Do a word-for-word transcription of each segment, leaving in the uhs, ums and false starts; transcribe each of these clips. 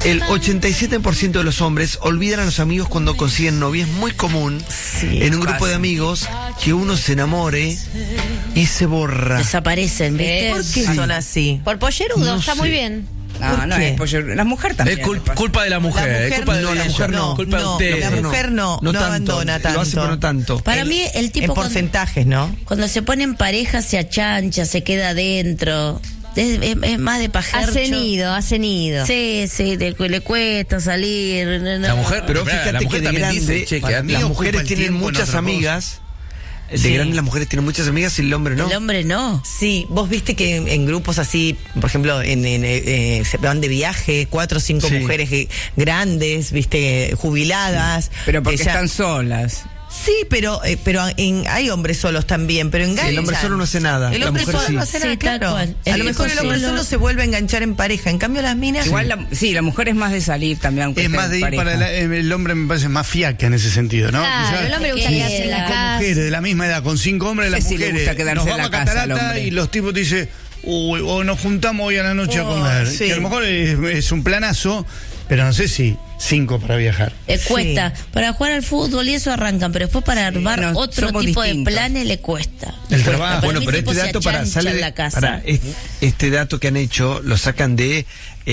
El ochenta y siete por ciento de los hombres olvidan a los amigos cuando consiguen novia. Es muy común Sí, en un grupo pasa. de amigos que uno se enamore y se borra. Desaparecen, ¿viste? ¿Por qué Sí. son así? Por pollerudo, No está sé. muy bien. No, ¿Por no qué? es pollo. La mujer también. Es cul- le pasa. culpa de la mujer. La es mujer culpa de no, la mujer no. Culpa de No, ustedes. la mujer no, no tanto, abandona tanto. Lo hace, pero no tanto. Para El- mí, el tipo En cuando- porcentajes, ¿no? Cuando se pone en pareja se achancha, se queda adentro. Es, es- es más de pajercho. Hace nido, hace nido. Sí, sí, le, le cuesta salir. no, no. La mujer, Pero mirá, fíjate la que mujer de también grande, dice, che, para quédate. mí las ocupa mujeres el tienen tiempo en muchas otra amigas. De Sí. grande las mujeres tienen muchas amigas y el hombre no. El hombre no. Sí, vos viste que en, en grupos así, por ejemplo, en, en, eh, se van de viaje, cuatro o cinco Sí. mujeres que- grandes, viste, jubiladas. Pero porque que ya- están solas. Sí, pero eh, pero en, hay hombres solos también, pero enganchan. el hombre solo no hace nada, El la hombre mujer solo sí. no hace nada, Sí, tal claro. cual. A Sí, lo mejor el eso hombre sí. solo se vuelve a enganchar en pareja. En cambio las minas... Igual, la, sí, la mujer es más de salir también. aunque Es esté más en de ir pareja. para el, el hombre, me parece más fiaca en ese sentido, ¿no? Claro, Quizás el hombre le gusta que quedarse en la la casa. mujeres de la misma edad, con cinco hombres, No las sé si le mujeres gusta quedarse nos en vamos la a casa al Catarata hombre. y los tipos te dicen, uy, o nos juntamos hoy a la noche a Oh, comer. sí. Que a lo mejor es, es un planazo, pero no sé si cinco para viajar. Le Sí. cuesta. Para jugar al fútbol y eso arrancan, pero después para armar bueno, otro somos tipo distintos. de planes le cuesta. El Le cuesta. trabajo. Para Bueno, mí pero el tipo este se dato para achancha sale en de- la casa. para este, este dato que han hecho lo sacan de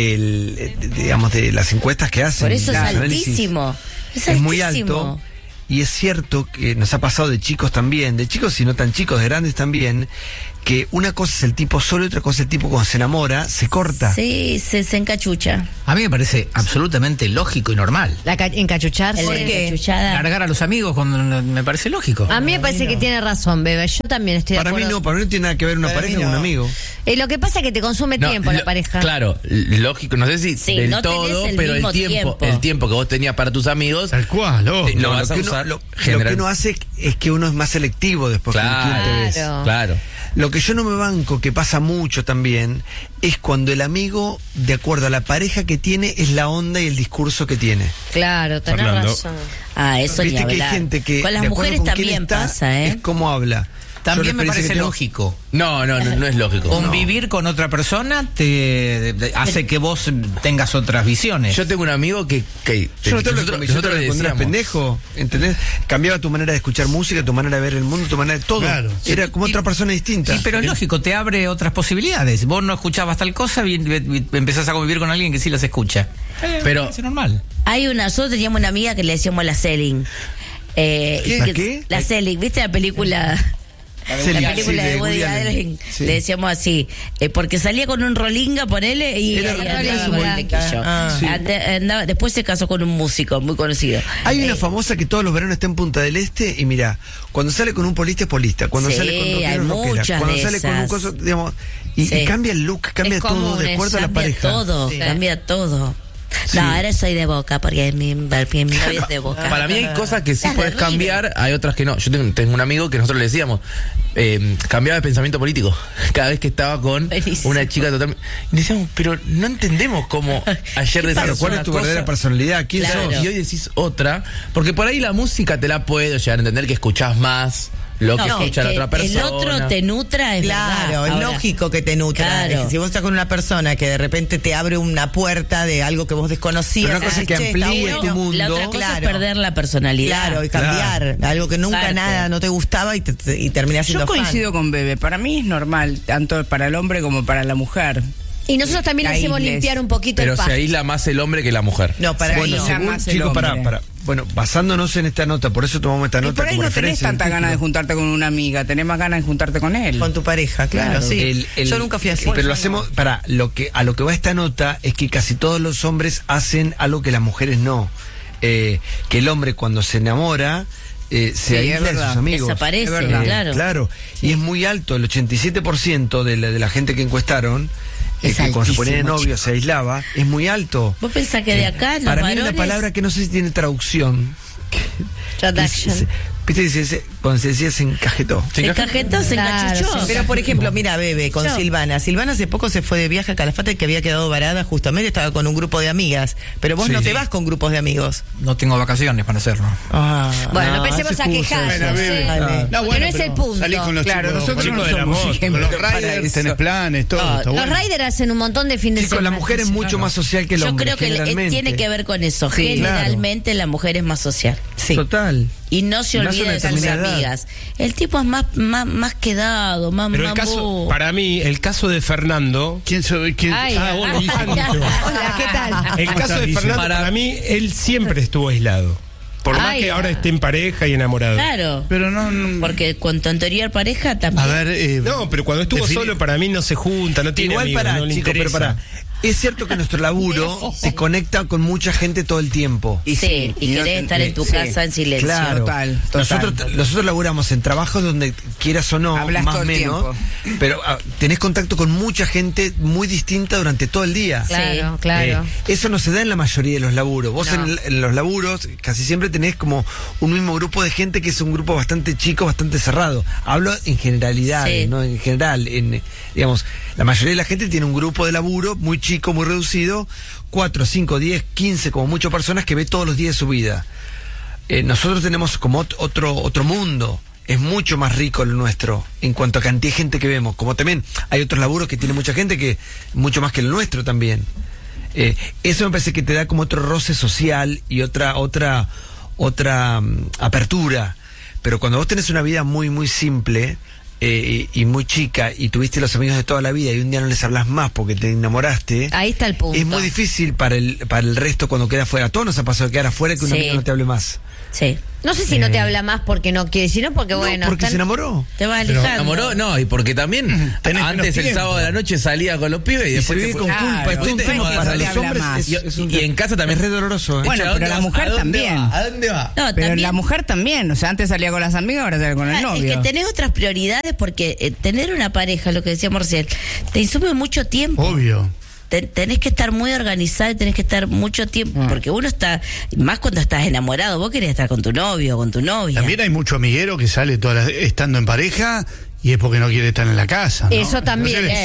el eh, digamos de las encuestas que hacen. Por eso es los análisis. altísimo. Es, Es muy altísimo. alto. Y es cierto que nos ha pasado de chicos también, de chicos y no tan chicos, de grandes también, que una cosa es el tipo solo y otra cosa es el tipo cuando se enamora, se corta. Sí, se, se encachucha. A mí me parece absolutamente lógico y normal. La ca- encachucharse. El ¿Por de qué? encachuchada. Largar a los amigos cuando me parece lógico. A mí me parece que tiene razón, bebé. Yo también estoy de Para mí acuerdo. no, para mí no tiene nada que ver una Para pareja mí con un no. amigo. Eh, lo que pasa es que te consume No, tiempo lo- la pareja. Claro, lógico, no sé si Sí, del no tenés todo, el pero el mismo tiempo, tiempo. el tiempo que vos tenías para tus amigos, Tal cual, oh. Sí, lo No, vas lo, a que uno, usar lo- lo general- que uno hace es que uno es más selectivo después con quién te ves. Claro. claro. Lo que yo no me banco, que pasa mucho también, es cuando el amigo, de acuerdo a la pareja que tiene, es la onda y el discurso que tiene. Claro, tenés Fernando. razón. Ah, eso ni Viste que hay hablar. gente que Con las de acuerdo mujeres con quién también está, pasa, ¿eh? es cómo habla. También Yo la me experiencia parece que tengo- lógico. No, no, no, no es lógico. Convivir con otra persona te de- hace que vos tengas otras visiones. Yo tengo un amigo que, que Yo no te hablo de nosotros, convicción, nosotros le cuando eras decíamos, pendejo, ¿entendés? Cambiaba tu manera de escuchar música, tu manera de ver el mundo, tu manera de todo. Claro. Era como Y- otra persona distinta. Sí, pero es lógico, te abre otras posibilidades. Vos no escuchabas tal cosa y, y- y empezás a convivir con alguien que sí las escucha. Eh, Pero- es normal. Hay una, nosotros teníamos una amiga que le decíamos la Selling. Eh, ¿Qué? y ¿La que- qué? La Selling, ¿viste la película? Selling, La película sí, de Woody Woody Allen. Allen, Sí. le decíamos así, eh, porque salía con un rolinga, ponele, y, Era y Rolinga, andaba su con bolinga. flequillo. Ah. Sí. Ande- andaba- después se casó con un músico muy conocido. Hay una Eh, famosa que todos los veranos está en Punta del Este y mira, cuando sale con un polista es polista, cuando Sí, sale con rockero hay es rockera, muchas cuando de sale con un esas. coso, digamos, y, Sí. y cambia el look, cambia Es todo común de acuerdo a la cambia pareja. todo, Sí. cambia todo. Sí. No, ahora soy de Boca, porque mi, porque mi novio es de Boca. Para mí hay cosas que sí Las de puedes River. cambiar, hay otras que no. Yo tengo, tengo un amigo que nosotros le decíamos, eh, cambiaba de pensamiento político cada vez que estaba con Buenísimo. una chica totalmente. Y decíamos, pero no entendemos cómo ayer decías Claro, ¿cuál es una tu cosa verdadera personalidad? ¿Quién Claro. sos? y hoy decís otra? Porque por ahí la música te la puedo llegar a entender que escuchás más lo que No, escucha la que otra persona. el otro te nutra, es Claro, verdad. es Ahora, lógico que te nutra. Claro. Si vos estás con una persona que de repente te abre una puerta de algo que vos desconocías, Pero una cosa decís, que "Che, amplíe está este bueno". mundo. La otra cosa Claro. es perder la personalidad. Claro, y cambiar. Algo que nunca Claro. nada no te gustaba y, te, te- y terminás Yo siendo fan. coincido con Bebe. Para mí es normal, tanto para el hombre como para la mujer. Y nosotros también La hacemos isles. limpiar un poquito Pero el se pasto. aísla más el hombre que la mujer. No, para Bueno, mí no. sí. Según- más el chicos, pará, hombre. pará. Bueno, basándonos en esta nota, por eso tomamos esta Y nota por ahí como no tenés referencia. tanta el ganas de título. juntarte con una amiga, tenés más ganas de juntarte con él. Con tu pareja, claro, Claro. sí. El- el- Yo nunca fui así. Pero lo hacemos, para lo que a lo que va esta nota es que casi todos los hombres hacen algo que las mujeres no. Eh, que el hombre cuando se enamora eh, se Sí, aísla es de verdad. sus amigos. Desaparece, Es verdad. claro. Claro, y es muy alto, el ochenta y siete por ciento de la, de la gente que encuestaron, eh, Es que cuando se ponía de altísimo, novio se aislaba, es muy alto. ¿Vos pensás que de acá los Para mí hay una varones- palabra que no sé si tiene traducción. Traduction. Dice- Viste, dice, dice, cuando se decía se encajetó. Se encajetó, se Claro, encachuchó. sí. Pero por ejemplo, mira, Bebe, con Yo. Silvana. Silvana hace poco se fue de viaje a Calafate, que había quedado varada, justamente estaba con un grupo de amigas. Pero vos Sí. no te vas con grupos de amigos. No tengo vacaciones para hacerlo. Ah. Bueno, no No, empecemos es a excusa. quejarnos. Bueno, Bebe. ¿eh? Dale. No, Porque no es pero el punto. salís con los Claro, chicos, nosotros chicos no del somos amor, ejemplo con los para riders, eso. tenés planes, todo. Ah, está Los bueno. riders hacen un montón de fin de Chicos, semana. la mujer es mucho más social que el Yo hombre. creo que le- generalmente. tiene que ver con eso. Sí, Generalmente la mujer es más social. Sí. Total. Y no se Y más olvida una de sus determinada edad. amigas. El tipo es más, más, más quedado, más Pero el más caso, bobo. para mí, el caso de Fernando. ¿Quién soy? ¿Quién? Ay, ah, vos lo ay, viste. Hola, ¿qué tal? El ¿Cómo caso estás, de Guille? Fernando, Para- para mí, él siempre estuvo aislado. Por más Ay, que ahora ay. esté en pareja y enamorado. Claro. Pero no, no- Porque con tu anterior pareja también. A ver, eh, No, pero cuando estuvo defini- solo, para mí no se junta, no tiene Igual amigos, para, no le chicos, pero interesa. para. Es cierto que nuestro laburo te conecta con mucha gente todo el tiempo. Y sí, y y no- querés estar en tu sí. casa en silencio. Claro. Total, total. nosotros, nosotros laburamos en trabajos donde quieras o no, Hablas más todo o el menos, pero ah, tenés contacto con mucha gente muy distinta durante todo el día. Claro, claro. Eh, eso no se da en la mayoría de los laburos. Vos No. en, en los laburos casi siempre tenés como un mismo grupo de gente que es un grupo bastante chico, bastante cerrado. Hablo en generalidades, Sí. ¿no? En general, en, digamos, la mayoría de la gente tiene un grupo de laburo muy chico, muy reducido, cuatro, cinco, diez, quince, como muchas personas que ve todos los días de su vida. Eh, nosotros tenemos como ot- otro, otro mundo. Es mucho más rico el nuestro en cuanto a cantidad de gente que vemos. Como también hay otros laburos que tiene mucha gente que mucho más que el nuestro también. Eh, eso me parece que te da como otro roce social y otra otra otra mm, apertura. Pero cuando vos tenés una vida muy muy simple eh, y, y muy chica y tuviste los amigos de toda la vida y un día no les hablas más porque te enamoraste, Ahí está el punto. es muy difícil para el para el resto cuando queda afuera. A todos nos ha pasado quedar afuera que un Sí. amigo no te hable más. Sí. No sé si no te habla más porque no quiere, sino porque, No, bueno. porque están- se enamoró. Te vas Pero alejando. enamoró, no, y porque también Tenés antes menos el tiempo. sábado de la noche salía con los pibes y, Y se después vive se con fue- culpa. Claro, Es un ¿viste? tema No, para se los habla hombres. más. Es, Y, es un y en casa también es re doloroso. ¿eh? Bueno, Che, ¿a pero dónde la vas? mujer ¿A dónde también. va? ¿A dónde va? No, Pero también- la mujer también, o sea, antes salía con las amigas, ahora sale con el Ah, novio. Es que tenés otras prioridades porque eh, tener una pareja, lo que decíamos recién, te insume mucho tiempo. obvio. Ten- tenés que estar muy organizado y tenés que estar mucho tiempo, porque uno está, más cuando estás enamorado, vos querés estar con tu novio o con tu novia. También hay mucho amiguero que sale todas las- estando en pareja y es porque no quiere estar en la casa, ¿no? Eso también, Entonces, eh.